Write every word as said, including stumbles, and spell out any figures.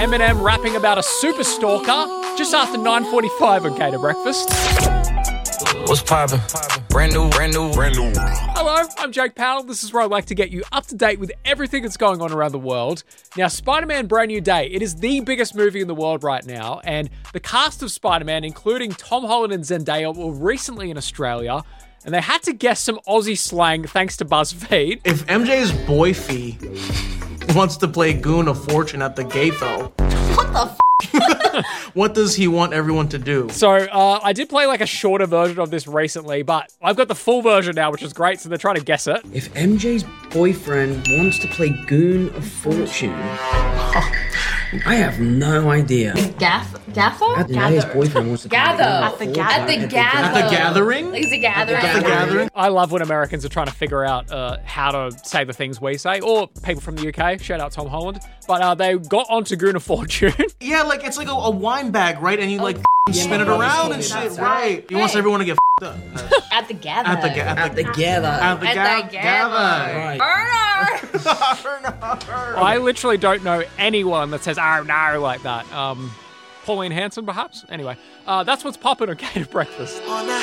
Eminem rapping about a super stalker just after nine forty-five on Gator Breakfast. What's poppin'? Brand new, brand new, brand new. Hello, I'm Jake Powell. This is where I like to get you up to date with everything that's going on around the world. Now, Spider-Man Brand New Day, it is the biggest movie in the world right now, and the cast of Spider-Man, including Tom Holland and Zendaya, were recently in Australia, and they had to guess some Aussie slang thanks to BuzzFeed. If M J's boyfie wants to play Goon of Fortune at the Gatho, What the f***? what does he want everyone to do? So, uh, I did play like a shorter version of this recently, but I've got the full version now, which is great, so they're trying to guess it. If M J's boyfriend wants to play Goon of Fortune, I have no idea. Gaff? Gaffo? I didn't know his boyfriend wants to play Gather. Goon of At the Fortune. gather. At the gather. At the gathering? Is it gathering? At the gathering? I love when Americans are trying to figure out uh, how to say the things we say, or people from the U K, shout out Tom Holland, but uh, they got onto Goon of Fortune. Yeah, like it's like a, a wine bag, right? And you like Yeah, spin it my brother's around told and me shit, that. right? He wants Hey. everyone to get up. At the gather. At the ga- At at the the gather. at the At ga- the gather. Right. I literally don't know anyone that says, oh no, like that. Um, Pauline Hanson, perhaps? Anyway, uh, that's what's popping on Gator Breakfast. On the